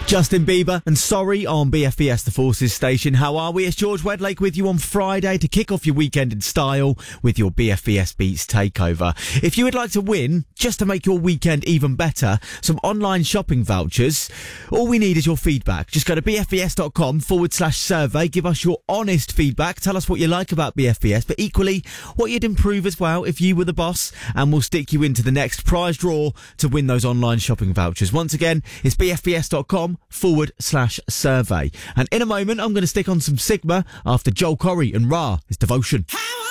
Justin Bieber and Sorry on BFBS The Forces station. How are we? It's George Wedlake with you on Friday to kick off your weekend in style with your BFBS Beats takeover. If you would like to win, just to make your weekend even better, some online shopping vouchers, all we need is your feedback. Just go to bfbs.com/survey, give us your honest feedback, tell us what you like about BFBS, but equally what you'd improve as well if you were the boss, and we'll stick you into the next prize draw to win those online shopping vouchers. Once again, it's bfbs.com/survey. And in a moment, I'm going to stick on some Sigma after Joel Corry and Ra. It's Devotion.